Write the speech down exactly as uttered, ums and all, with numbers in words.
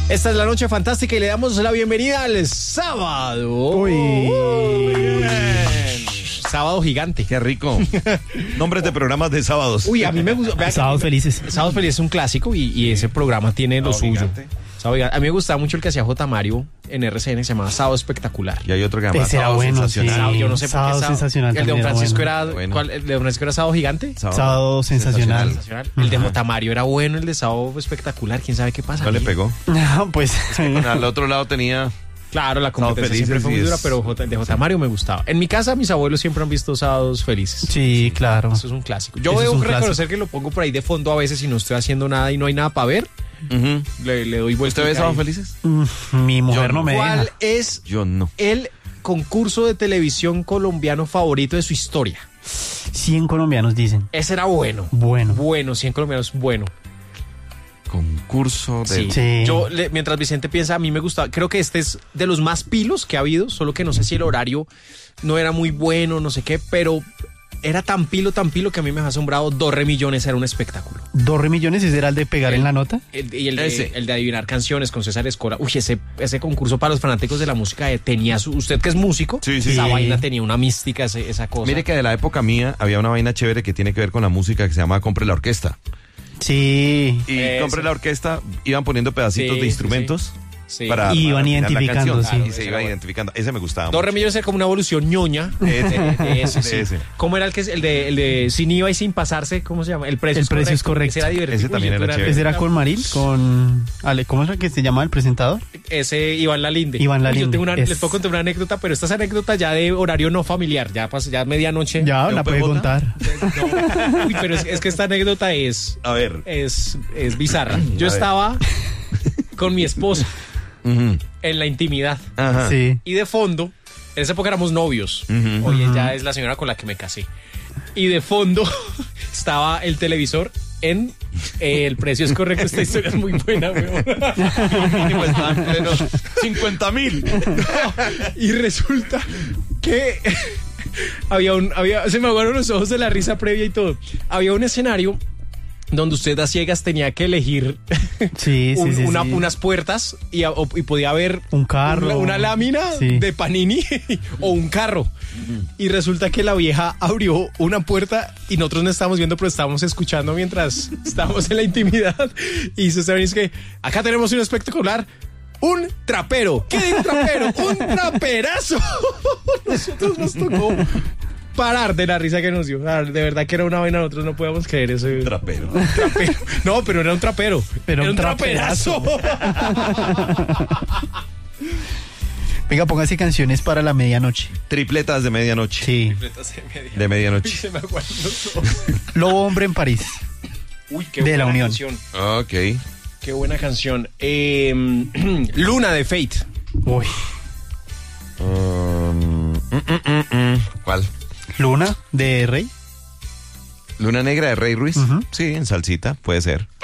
Esta es la noche fantástica y le damos la bienvenida al sábado. Uy. Uy, bien. Sábado gigante. Qué rico. Nombres de programas de sábados. Uy, a mí me gusta. Vea, Sábados Felices. Sábados Felices es un clásico y, y ese programa tiene lo Sábado suyo. Gigante. Sábado Gigante. A mí me gustaba mucho el que hacía J. Mario en R C N, se llamaba Sábado Espectacular. Y hay otro que se llama Ese era Sábado bueno, Sensacional. sí. Sábado, yo no sé por Sábado qué sábado. Sensacional El de Don también era Francisco bueno. era, Bueno. ¿cuál? ¿El de Don Francisco era Sábado Gigante? Sábado Sensacional. Sensacional. El de J. Mario era bueno, el de Sábado Espectacular. ¿Quién sabe qué pasa? No le pegó. No, pues. Al otro lado tenía... Claro, la competencia Felices, siempre fue muy sí, dura, es- pero J- el de J. Mario me gustaba. En mi casa, mis abuelos siempre han visto Sábados Felices. Sí, claro. Eso es un clásico. Yo Eso es debo un reconocer clásico. que lo pongo por ahí de fondo a veces si no estoy haciendo nada y no hay nada para ver. Ujú. Le, le doy vuelta. ¿Usted ve Sábados Felices? Mm, Mi mujer Yo no me ¿Cuál deja. es Yo no. el concurso de televisión colombiano favorito de su historia? cien colombianos dicen. Ese era bueno. Bueno. Bueno, cien colombianos, bueno. Concurso de... Sí. Sí. Yo, le- mientras Vicente piensa, a mí me gustaba, creo que este es de los más pilos que ha habido, solo que no sé si el horario no era muy bueno, no sé qué, pero era tan pilo, tan pilo que a mí me ha asombrado. Dos re millones era un espectáculo. Dos re millones, ¿ese era el de pegar El- en la nota? El, y el de, Ese. el de adivinar canciones con César Escora. Uy, ese, ese concurso para los fanáticos de la música eh, tenía su, usted que es músico, Sí, sí, esa sí. vaina tenía una mística, ese- esa cosa. Mire que de la época mía había una vaina chévere que tiene que ver con la música que se llama Compre la Orquesta. Sí. Y Eso. Compre la Orquesta iban poniendo pedacitos Sí, de sí, instrumentos Sí. para, Y para iban afinar la identificando, canción. sí. Y se Ese iba era identificando. Ese me gustaba. Dos re mucho. millones era como una evolución ñoña. Ese. de, de ese, sí. De ese. ¿Cómo era el que es el de, el de sin I V A y sin pasarse? ¿Cómo se llama? El precio El es precio correcto. es correcto. Ese era divertido. Ese también Uy, era chévere. ¿Ese era con Maril? Con... Ale, ¿cómo es el que se llama el presentador? Ese Iván Lalinde. Iván Uy, Lalinde, Yo tengo una, es- les puedo contar una anécdota, pero esta es anécdota ya de horario no familiar. Ya, pas- ya medianoche. Ya, ¿De la un puede P J? contar. No. Uy, pero es, es que esta anécdota es, A ver. es, es bizarra. Yo A ver. estaba con mi esposa Ujú. en la intimidad. Ajá. Sí. Y de fondo, en esa época éramos novios. Ujú. Hoy ella es la señora con la que me casé. Y de fondo estaba el televisor en eh, El precio es correcto. Esta historia es muy buena, weón. cincuenta mil. Y resulta que había un, había, se me aguaron los ojos de la risa previa y todo. Había un escenario donde usted a ciegas tenía que elegir Sí, sí, un- sí, una- sí. unas puertas y, a- o- y podía haber Un carro. una, una lámina Sí. de Panini o un carro. Y resulta que la vieja abrió una puerta y nosotros no estábamos viendo, pero estábamos escuchando mientras estábamos en la intimidad. Y se saben es que acá tenemos un espectacular. Un trapero. ¿Qué de un trapero? Un traperazo. Nosotros nos tocó parar de la risa que nos dio. Ah, De verdad que era una vaina, nosotros no podíamos creer eso. Trapero. Trapero. No, pero era un trapero. Pero era un un traperazo. Venga, póngase canciones para la medianoche. Tripletas de medianoche. Sí. De medianoche. Se me aguantan los ojos. Lobo Hombre en París. Uy, qué De la buena Unión. canción. Ok. Qué buena canción. Eh, Luna de Fate. Uy. Um, mm, mm, mm, mm. ¿Cuál? Luna de Rey. Luna Negra de Rey Ruiz. Ujú. Sí, en salsita, puede ser.